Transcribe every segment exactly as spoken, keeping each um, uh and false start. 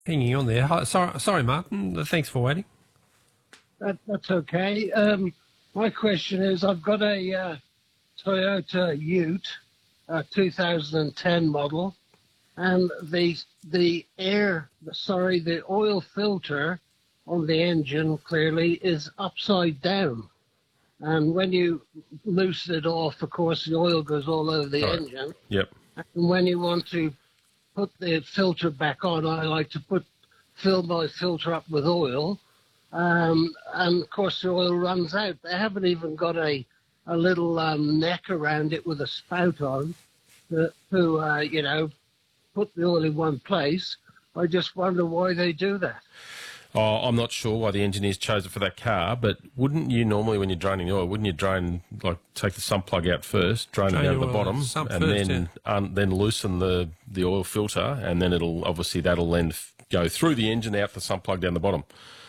hanging on there. Hi, sorry, sorry, Martin. Thanks for waiting. That, that's okay. Um, my question is, I've got a uh, Toyota Ute, a two thousand ten model, and the the air, sorry, the oil filter on the engine clearly is upside down. And when you loosen it off, of course, the oil goes all over the Right. engine. Yep. And when you want to put the filter back on, I like to put fill my filter up with oil. Um, and, of course, the oil runs out. They haven't even got a, a little um, neck around it with a spout on to, to uh, you know, put the oil in one place. I just wonder why they do that. Oh, I'm not sure why the engineers chose it for that car, but wouldn't you normally, when you're draining the oil, wouldn't you drain, like, take the sump plug out first, drain Drain it out your of the oil, bottom, sump and first, then um, then loosen the, the oil filter, and then it'll, obviously, that'll then f- go through the engine, out the sump plug down the bottom.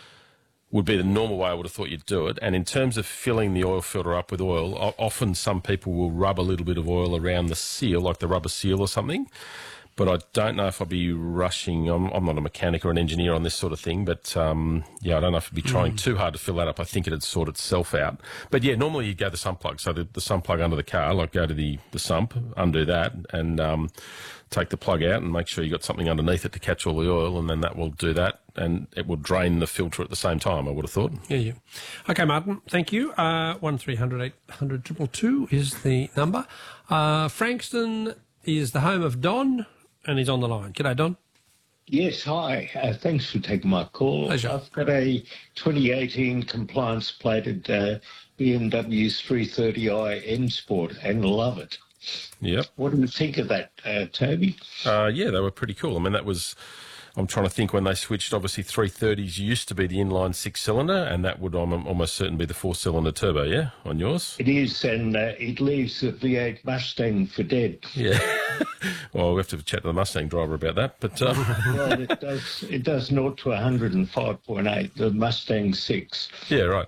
Would be the normal way I would have thought you'd do it. And in terms of filling the oil filter up with oil, o- often some people will rub a little bit of oil around the seal, like the rubber seal or something. But I don't know if I'd be rushing. I'm, I'm not a mechanic or an engineer on this sort of thing, but um, yeah, I don't know if I'd be trying mm. too hard to fill that up. I think it'd sort itself out. But yeah, normally you'd go the sump plug. So the, the sump plug under the car, like go to the, the sump, undo that, and um, take the plug out and make sure you've got something underneath it to catch all the oil, and then that will do that, and it will drain the filter at the same time, I would have thought. Yeah, yeah. Okay, Martin, thank you. Uh, one three hundred eight hundred two two two is the number. Uh, Frankston is the home of Don, and he's on the line. G'day, Don. Yes, hi. Uh, thanks for taking my call. Pleasure. I've got a twenty eighteen compliance-plated uh, B M W's three thirty i N Sport and love it. Yep. What do you think of that, uh, Toby? Uh, yeah, they were pretty cool. I mean, that was... I'm trying to think when they switched. Obviously, three thirties used to be the inline six-cylinder, and that would I'm almost certain be the four-cylinder turbo, yeah, on yours? It is, and uh, it leaves the V eight Mustang for dead. Yeah. Well, we have to chat to the Mustang driver about that. But um... Well, it does, it does zero to one hundred five point eight, the Mustang six. Yeah, right.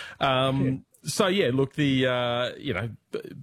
Um, yeah. So, yeah, look, the, uh, you know,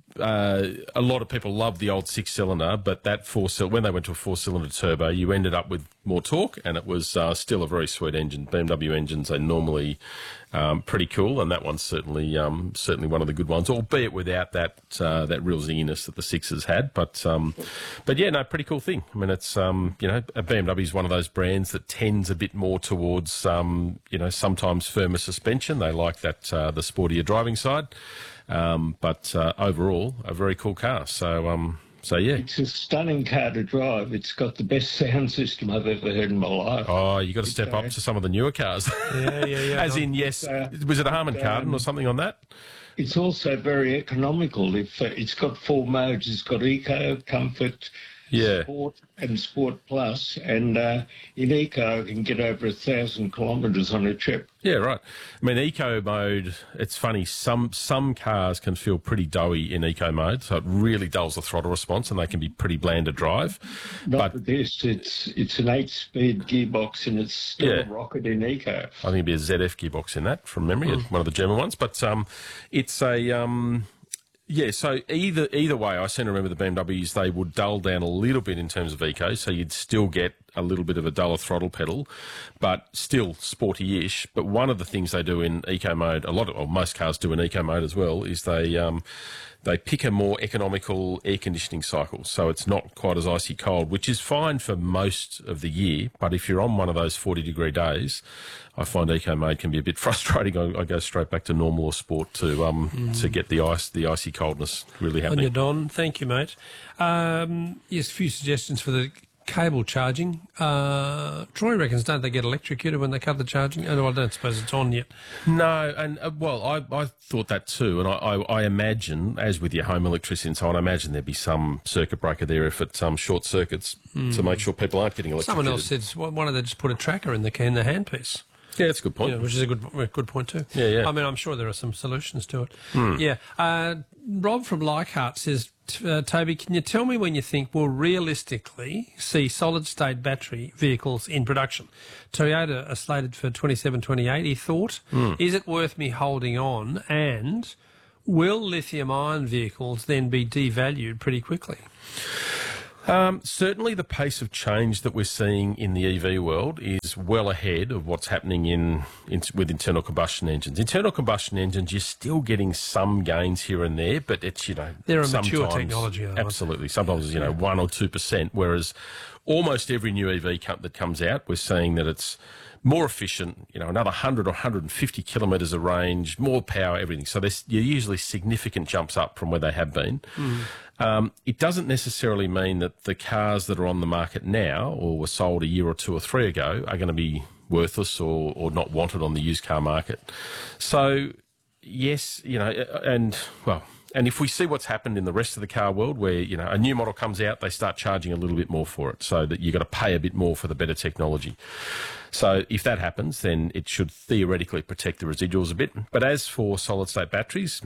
uh, a lot of people love the old six-cylinder, but that four-cylinder, when they went to a four-cylinder turbo, you ended up with more torque, and it was uh, still a very sweet engine. B M W engines are normally um, pretty cool, and that one's certainly um, certainly one of the good ones, albeit without that uh, that real zinginess that the sixes had. But um, but yeah, no, pretty cool thing. I mean, it's um, you know, a B M W is one of those brands that tends a bit more towards um, you know, sometimes firmer suspension. They like that uh, the sportier driving side. Um, but uh, overall, a very cool car. So, um, so yeah. It's a stunning car to drive. It's got the best sound system I've ever heard in my life. Oh, you got to step up to some of the newer cars. Yeah, yeah, yeah. As in, yes, uh, was it a Harman Kardon um, or something on that? It's also very economical. If uh, it's got four modes, it's got Eco, Comfort, yeah. Sport, and Sport Plus, and uh, in Eco, you can get over a thousand kilometres on a trip. Yeah, right. I mean, Eco mode, it's funny, some some cars can feel pretty doughy in Eco mode, so it really dulls the throttle response, and they can be pretty bland to drive. Not but with this, it's it's an eight-speed gearbox, and it's still yeah. a rocket in Eco. I think it'd be a Z F gearbox in that, from memory, mm. one of the German ones. But um, it's a... Um, Yeah, so either either way, I seem to remember the B M Ws, they would dull down a little bit in terms of eco, so you'd still get a little bit of a duller throttle pedal, but still sporty-ish. But one of the things they do in eco mode, a lot of, well, most cars do in eco mode as well, is they um, they pick a more economical air conditioning cycle, so it's not quite as icy cold, which is fine for most of the year. But if you're on one of those forty degree days, I find eco mode can be a bit frustrating. I, I go straight back to normal or sport to um mm. to get the ice, the icy coldness really happening. On your Don, thank you, mate. Um, yes, a few suggestions for the cable charging. Uh, Troy reckons, don't they get electrocuted when they cut the charging? Oh, I don't suppose it's on yet. No, and uh, well, I, I thought that too, and I, I, I imagine, as with your home electricity and so on, I imagine there'd be some circuit breaker there if it um, short circuits mm. to make sure people aren't getting electrocuted. Someone else said, why don't they just put a tracker in the in the handpiece? Yeah, that's a good point. Yeah, which is a good a good point too. Yeah, yeah. I mean, I'm sure there are some solutions to it. Mm. Yeah. Uh, Rob from Leichhardt says, uh, Toby, can you tell me when you think we'll realistically see solid-state battery vehicles in production? Toyota are slated for twenty-seven, twenty-eight, he thought. Mm. Is it worth me holding on? And will lithium-ion vehicles then be devalued pretty quickly? Um, certainly the pace of change that we're seeing in the E V world is well ahead of what's happening in, in with internal combustion engines. Internal combustion engines, you're still getting some gains here and there, but it's, you know... They're a mature technology. Absolutely. Sometimes, you know, one or two percent, whereas almost every new E V that comes out, we're seeing that it's more efficient, you know, another one hundred or one hundred fifty kilometres of range, more power, everything. So there's usually significant jumps up from where they have been. Mm. Um, it doesn't necessarily mean that the cars that are on the market now or were sold a year or two or three ago are going to be worthless or, or not wanted on the used car market. So, yes, you know, and, well... And if we see what's happened in the rest of the car world where, you know, a new model comes out, they start charging a little bit more for it so that you've got to pay a bit more for the better technology. So if that happens, then it should theoretically protect the residuals a bit. But as for solid-state batteries,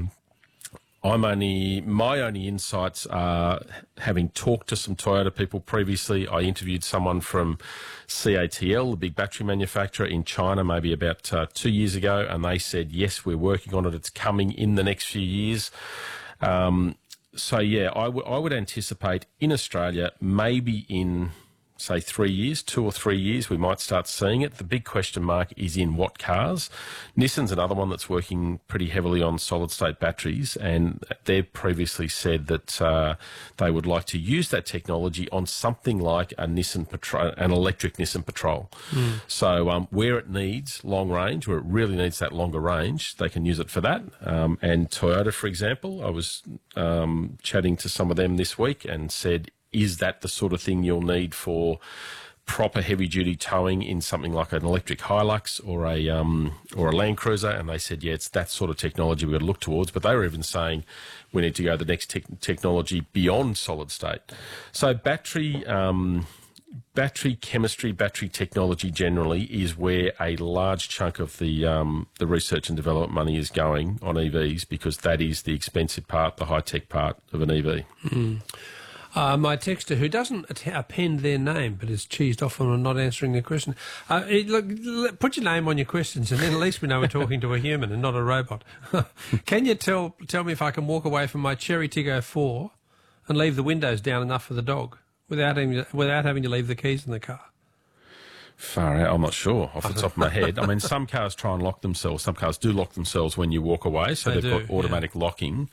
I'm only, my only insights are having talked to some Toyota people previously. I interviewed someone from C A T L, the big battery manufacturer in China, maybe about uh, two years ago, and they said, yes, we're working on it. It's coming in the next few years. Um, so, yeah, I, w- I would anticipate in Australia, maybe in, say, three years, two or three years, we might start seeing it. The big question mark is in what cars. Nissan's another one that's working pretty heavily on solid-state batteries, and they've previously said that uh, they would like to use that technology on something like a Nissan Patrol, an electric Nissan Patrol. Mm. So um, where it needs long range, where it really needs that longer range, they can use it for that. Um, and Toyota, for example, I was um, chatting to some of them this week and said, is that the sort of thing you'll need for proper heavy-duty towing in something like an electric Hilux or a um, or a Land Cruiser? And they said, yeah, it's that sort of technology we've got to look towards. But they were even saying we need to go to the next te- technology beyond solid-state. So battery um, battery chemistry, battery technology generally is where a large chunk of the um, the research and development money is going on E Vs, because that is the expensive part, the high-tech part of an E V. Mm. Uh, my texter, who doesn't att- append their name but is cheesed off on not answering the question, uh, it, look, l- put your name on your questions and then at least we know we're talking to a human and not a robot. Can you tell tell me if I can walk away from my Cherry Tiggo four and leave the windows down enough for the dog without having, without having to leave the keys in the car? Far out, I'm not sure off the top of my head. I mean, some cars try and lock themselves. Some cars do lock themselves when you walk away, so they they've do, got automatic yeah. locking.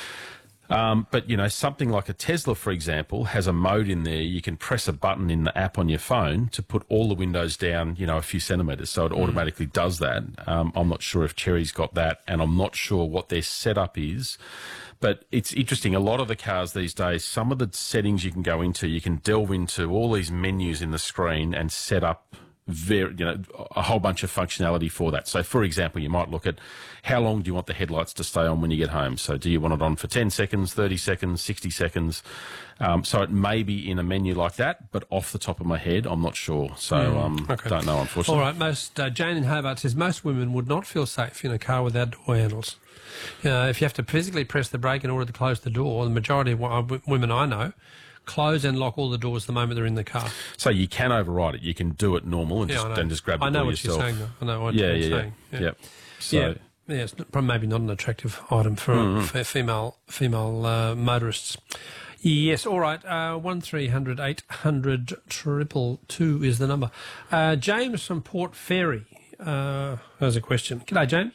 Um, but, you know, something like a Tesla, for example, has a mode in there. You can press a button in the app on your phone to put all the windows down, you know, a few centimetres. So it mm. automatically does that. Um, I'm not sure if Cherry's got that, and I'm not sure what their setup is. But it's interesting. A lot of the cars these days, some of the settings you can go into, you can delve into all these menus in the screen and set up very, you know, a whole bunch of functionality for that. So, for example, you might look at how long do you want the headlights to stay on when you get home? So do you want it on for ten seconds, thirty seconds, sixty seconds? Um, so it may be in a menu like that, but off the top of my head, I'm not sure. So mm, um, okay. don't know, unfortunately. All right. Most uh, Jane in Hobart says most women would not feel safe in a car without door handles. Uh, if you have to physically press the brake in order to close the door, the majority of w- women I know close and lock all the doors the moment they're in the car. So you can override it. You can do it normal and, yeah, just, and just grab the I know door what yourself. You're saying, though. I know what yeah, you're yeah, saying. Yeah, yeah. Yep. So, yeah. Yeah, it's not, maybe not an attractive item for, mm-hmm. for female female uh, motorists. Yes, all right. Uh, one three hundred eight hundred triple two is the number. Uh, James from Port Fairy uh, has a question. G'day, James.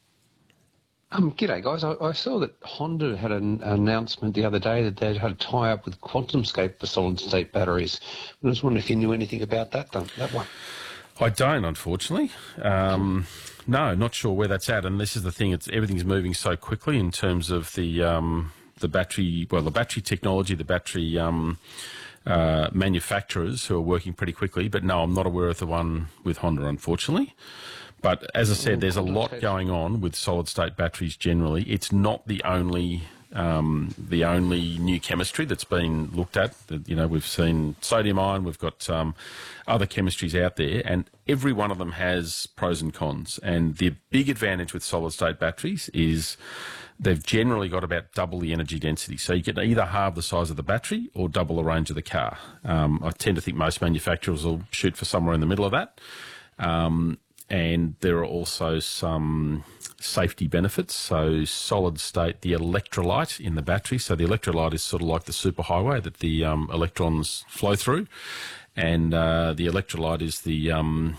Um, g'day, guys. I, I saw that Honda had an, an announcement the other day that they'd had a tie-up with QuantumScape for solid-state batteries. I was wondering if you knew anything about that, that one. I don't, unfortunately. Um, no, not sure where that's at. And this is the thing; it's everything's moving so quickly in terms of the um, the battery, well, the battery technology, the battery um, uh, manufacturers who are working pretty quickly. But no, I'm not aware of the one with Honda, unfortunately. But as I said, there's a lot going on with solid-state batteries generally. It's not the only um, the only new chemistry that's been looked at. You know, we've seen sodium-ion, we've got um, other chemistries out there, and every one of them has pros and cons. And the big advantage with solid-state batteries is they've generally got about double the energy density. So you can either halve the size of the battery or double the range of the car. Um, I tend to think most manufacturers will shoot for somewhere in the middle of that. Um, and there are also some safety benefits. So solid state, the electrolyte in the battery. So the electrolyte is sort of like the superhighway that the um, electrons flow through. And uh, the electrolyte is the um,